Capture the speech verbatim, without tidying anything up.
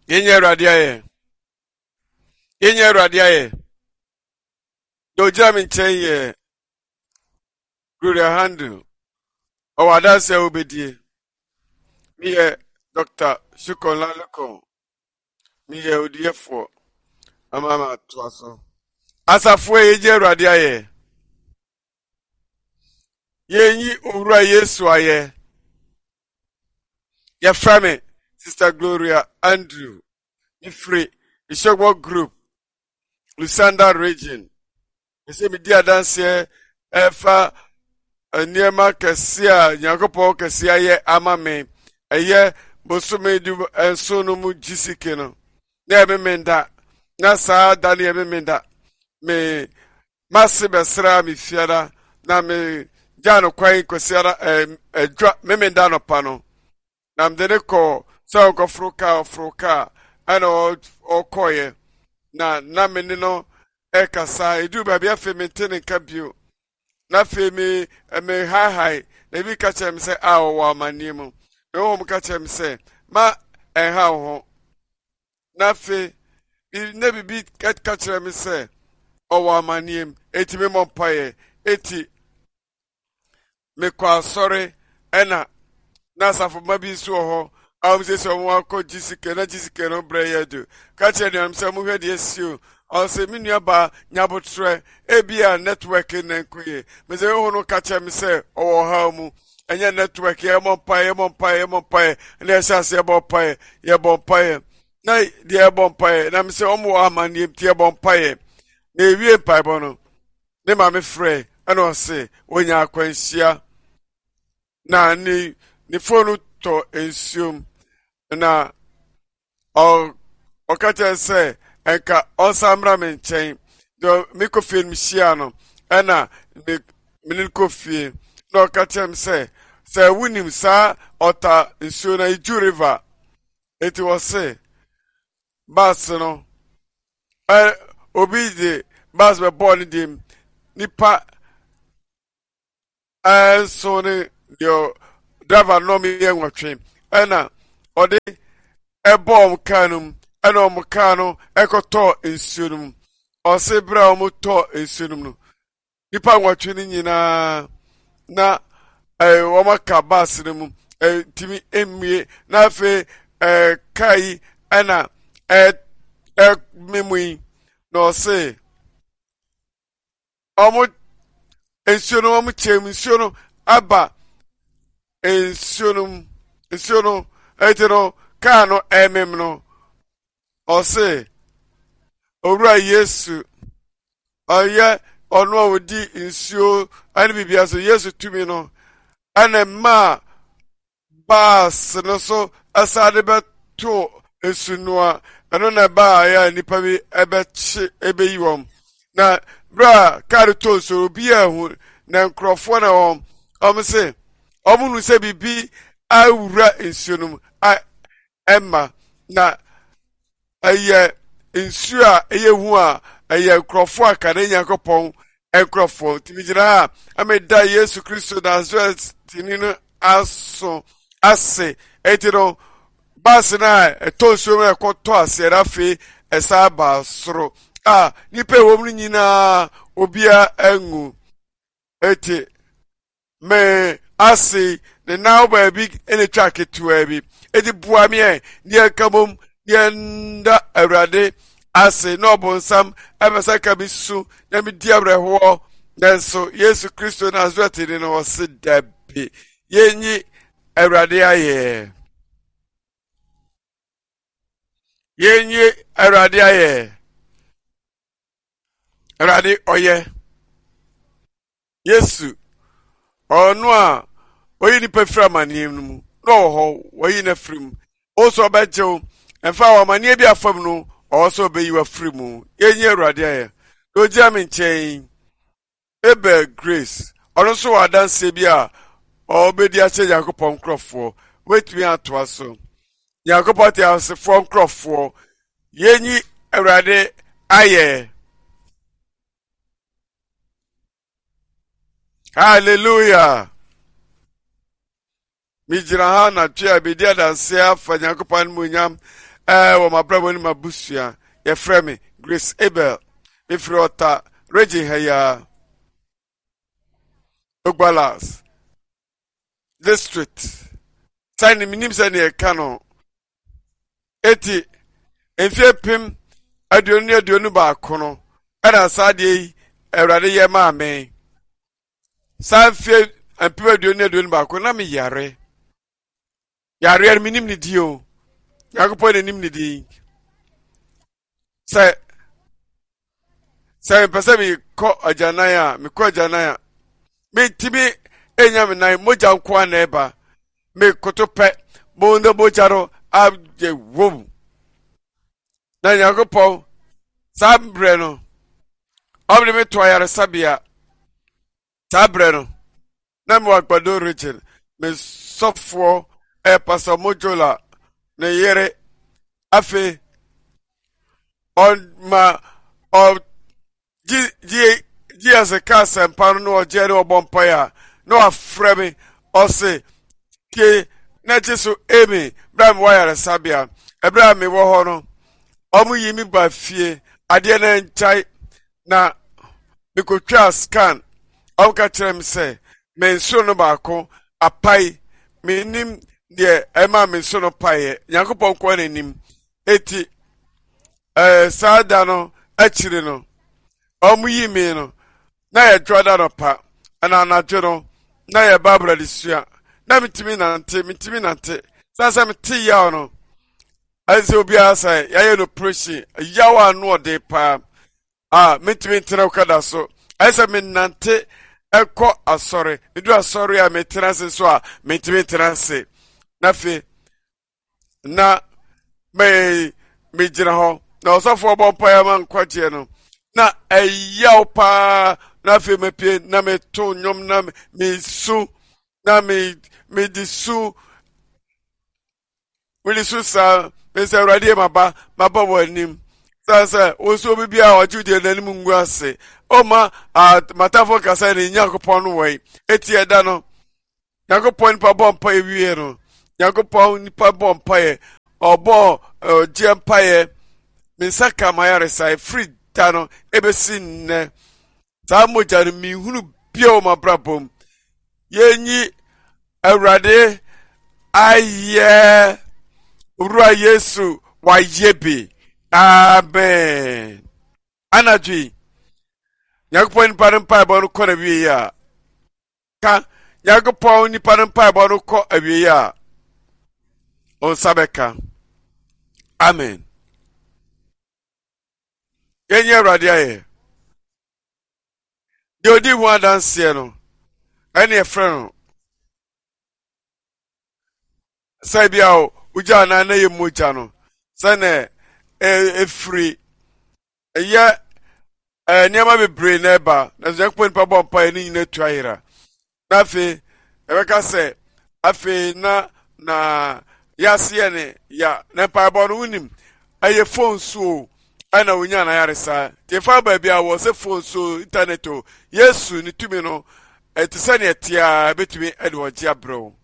Yenye radiaye. Yenye radiaye. Doja mincheye. Gloria handle. Owada se obedie. Miye Doctor Shukon Laloko. Miye Odiefo. Amama Twaso. Asafwe yenye radiaye. Yenyi ura Yesu aye. Ye frame Sister Gloria Andrew. Ifri. Ishogwo Group. Lusanda Region. Ese mi dia danse efa niema kesia nyakopo kesia ye amame eye bosume du enso no mu jisike no na me menda na sa da ne me menda me mase besra mi fiara na me jano kwai kosiara edwa me menda no pa no na mdene ko so ko fruka fruka ana o koye na na me no ekasa edu ba bia fe mentene kabio na fe me me ha hai na bi ka chem se a wo amanimu e wo mu ka chem se ma en ha ho na fe na bi bi ka chem se o wo amanim eti me mompaye eti me kwa sore ena na safo ma bi so ho am se so mo akọ jisike na jisike no bre yedu ka chem am se mu hwede esio Ose mi nuaba nyabotre ebia network na nkuye meze hono kacha mi se owo ha mu enye network ye monpa ye monpa ye monpa na esase ye monpa ye monpa na de monpa na mi se omo amani tie monpa ye na ewie mpa bo no ne ma me frɛ ana ose wonya akwansia na ni ni phone to ensuom na o o kacha se enka onsamra menchen do mikofie mshia no ena me kofie no kachem se se wunim sa ota nsuo na Iju River it was say bas no eh obi de bas be born dim nipa eh so ne yo driver no me yenwatwe ena ode ebom kanum ana omuka no ekoto ensuonum ose bra omuto ensuonum no nipa nwatwe ni nyina na eh omaka bas ne mu eh timi emie na fe eh kai ana eh eh memui no se omu ensuonum omu chem ensuonum aba ensuonum ensuonum etero kano emem no Ose Owura Yesu oye onu odi nsuo ani bibia so Yesu tumi no ana ma bas no so asade beto esunua eno na ba ya nipa bi ebechi ebeyiwom na bra karito so obi ahu na nkrofo na om om se omunu se bibi awura nsuonum a emma na Aye insua eye hu a aye nkrofo aka na Nyankopon enkrofo timijira ameda Yesu Kristo Nazareth tinino aso ase etiro basina etonso me ekoto asera fe esaba soro ah nipe wom nyina obia engu eti me ase ne now ba big ene track to abi edi bua me ne kamom yenda Awurade ase no bonsam ebesa ka bisu na mi diabreho nanso Yesu Kristo Nazareth ni no se dabi yenyi Awurade aye yenyi Awurade aye Awurade oye Yesu onu a oyi ni pefra manim mu no ho oyi na frim oso bejew enfa wa manie bi afam no also be you free mu yenye Awurade aye oji aminchen ebe Grace ono so wadanse bi a obedi ache Yakopon krofo wetumi ato so Yakopon te asefo krofo yenyi Awurade aye Hallelujah. Mijira ha na twa bedia danse afa Yakopon munyam eh wo mabrabo ni mabusua ye frame Grace Abel me frota Reggie Haya Ogbalas district sign minim se ne kano eti enfie pim aduonu aduonu ba kono ana sade yi Ewrade ye ma me sanfie ampim aduonu aduonu ba kono na me yare yare minim ni dio yakopo ne nim ni di say say pese mi ko ajanaya mi ko ajanaya mi tibi enya me nan moja nko ana eba me kotope bo ndo bojaro abje wom na yakopo sabre no obri me to ayare sabia sabre no na me wagbado region me sofo e pastor mojola ne yere afe on ma o ji ji ji as a cast and pan no jere obompa ya no afre me o se ke na jesu emi bram wire sabia ebra me wo ho no omu yi mi ba fie ade na nchai na me ko twa scan o ka kire me se me nso no ba ko apai me nim de ema me nso no pae yakopon ko na nim eti eh sada no achire no omu yi mi no na ye droda no pa ana na no na ye babra disua na mitimi na nte mitimi na nte sasa miti ya no azi obi asa ya ye no preshi ya wa no ode pa ah mitimi ntena ukada so aisa me nante eko asore midu asore ya metena se so a mitimi ntena se na fe na me me jira ho na osafo obo pa ya man kwaje no na eyaw pa na fe me pie na me to nyom na me su na me me disu we disu sa me se Ewrade maba maba wanim sasa oso bibia ojude nanim ngu ase o ma matafo kasa ni Yakopon wai eti eda no Yakopon pa bompa ewie no Yakopon pa bompa e obo jempa e me saka mayare sai free tano ebesi nne ta moja mi hunu bia o mabrabom yenyi Ewrade aye ura Yesu wa yebe amen anadwi Yakopon paran pa bo no ko na wie ya ka Yakopon ni paran pa bo no ko awie ya on sabeka amen yenyi Ewrade aye de odi hu adanse no ene e frɛ no sai biao uja na na ye moja no sane e free eye eh niama bebre na eba na Yakopon pa bompa ni nyina tuayira na fe ebeka se afe na na yase ne ya na pa bo no unim aye phone so ana unya na yaresa te fa ba bia wo se phone so internet o Yesu ni tumi no etise ne etia betumi edwo gia bro